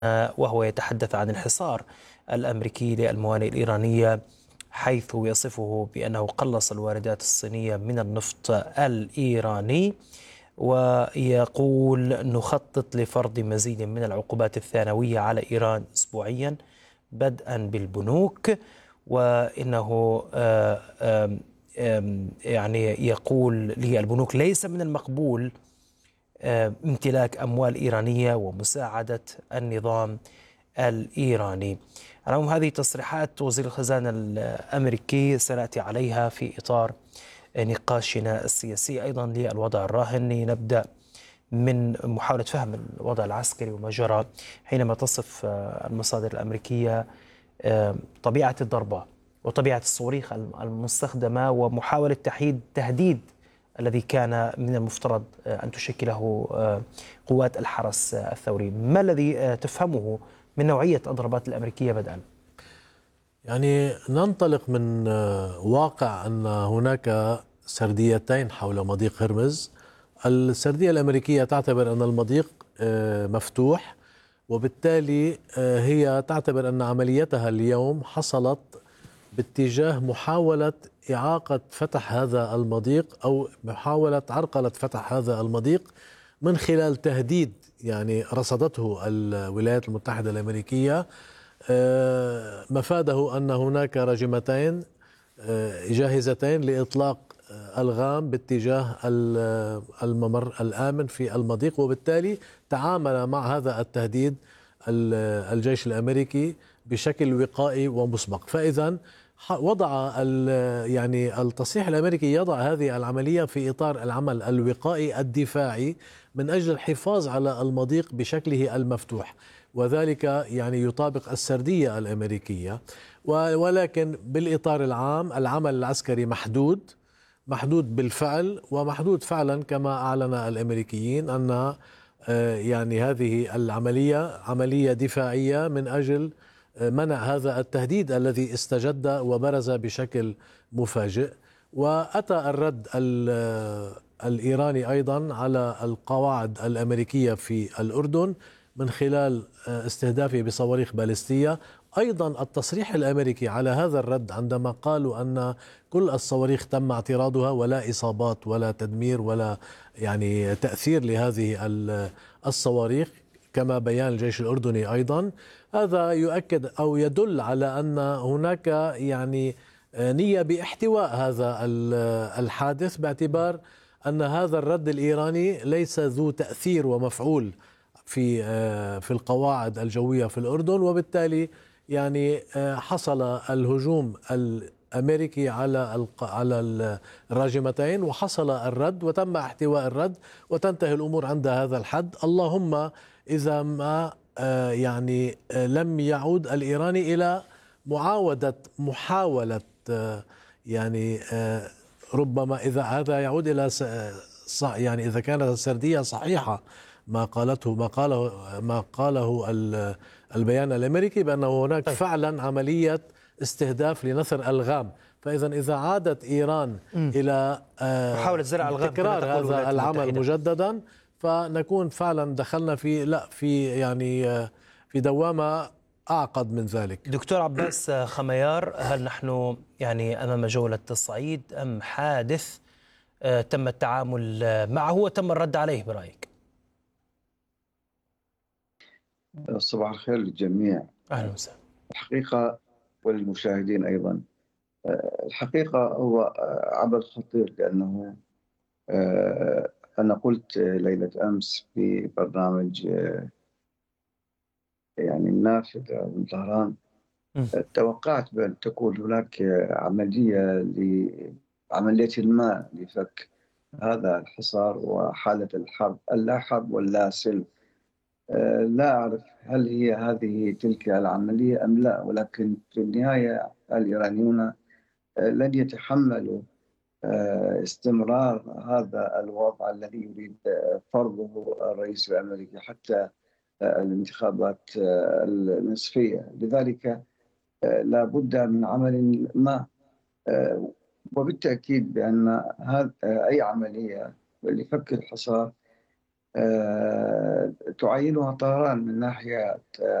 وهو يتحدث عن الحصار الأمريكي للموانئ الإيرانية، حيث يصفه بأنه قلص الواردات الصينية من النفط الإيراني، ويقول نخطط لفرض مزيد من العقوبات الثانوية على إيران أسبوعيا بدءا بالبنوك. وإنه يعني يقول للبنوك ليس من المقبول امتلاك أموال إيرانية ومساعدة النظام الإيراني. على العموم هذه تصريحات وزير الخزانة الأمريكي سنأتي عليها في إطار نقاشنا السياسي أيضا للوضع الراهن. نبدأ من محاولة فهم الوضع العسكري وما جرى، حينما تصف المصادر الأمريكية طبيعة الضربة وطبيعة الصواريخ المستخدمة ومحاولة تهديد الذي كان من المفترض أن تشكله قوات الحرس الثوري. ما الذي تفهمه من نوعية الضربات الأمريكية بدءا؟ يعني ننطلق من واقع أن هناك سرديتين حول مضيق هرمز. السردية الأمريكية تعتبر أن المضيق مفتوح، وبالتالي هي تعتبر أن عمليتها اليوم حصلت باتجاه محاولة إعاقة فتح هذا المضيق أو محاولة عرقلة فتح هذا المضيق من خلال تهديد يعني رصدته الولايات المتحدة الأمريكية. مفاده أن هناك راجمتين جاهزتين لإطلاق ألغام باتجاه الممر الآمن في المضيق، وبالتالي تعامل مع هذا التهديد الجيش الأمريكي بشكل وقائي ومسبق. فإذا وضع يعني التصريح الأمريكي يضع هذه العملية في إطار العمل الوقائي الدفاعي من أجل الحفاظ على المضيق بشكله المفتوح، وذلك يعني يطابق السردية الأمريكية. ولكن بالإطار العام العمل العسكري محدود بالفعل، ومحدود فعلا كما أعلن الأمريكيين أن يعني هذه العملية عملية دفاعية من أجل منع هذا التهديد الذي استجد وبرز بشكل مفاجئ. وأتى الرد الإيراني أيضا على القواعد الأمريكية في الأردن من خلال استهدافه بصواريخ باليستية. أيضا التصريح الأمريكي على هذا الرد عندما قالوا أن كل الصواريخ تم اعتراضها ولا إصابات ولا تدمير ولا يعني تأثير لهذه الصواريخ كما بيان الجيش الأردني أيضا، هذا يؤكد أو يدل على أن هناك يعني نية باحتواء هذا الحادث، باعتبار أن هذا الرد الإيراني ليس ذو تأثير ومفعول في القواعد الجوية في الأردن، وبالتالي يعني حصل الهجوم الأمريكي على الراجمتين وحصل الرد وتم احتواء الرد وتنتهي الأمور عند هذا الحد. اللهم إذا ما يعني لم يعود الإيراني إلى محاولة يعني ربما إذا هذا يعود إلى يعني إذا كانت السردية صحيحة ما قاله البيان الأمريكي بأنه هناك فعلا عملية استهداف لنثر ألغام. فإذا إذا عادت إيران إلى محاولة زرع ألغام تكرار هذا العمل مجددا، فنكون فعلا دخلنا في يعني في دوامة أعقد من ذلك. دكتور عباس خميار، هل نحن يعني أمام جولة الصعيد أم حادث تم التعامل معه وتم الرد عليه برأيك؟ صباح الخير للجميع. أهلا وسهلا. الحقيقة وللمشاهدين أيضا، الحقيقة هو عمل خطير، لأنه أنا قلت ليلة أمس في برنامج يعني النافذة من طهران، توقعت بأن تكون هناك عملية ما لفك هذا الحصار وحالة الحرب، اللا حرب واللا سلم. لا أعرف هل هي هذه تلك العملية أم لا، ولكن في النهاية الإيرانيون لن يتحملوا استمرار هذا الوضع الذي يريد فرضه الرئيس الأمريكي حتى الانتخابات النصفية. لذلك لا بد من عمل ما، وبالتأكيد بأن أي عملية لفك الحصار تعينها طهران من ناحية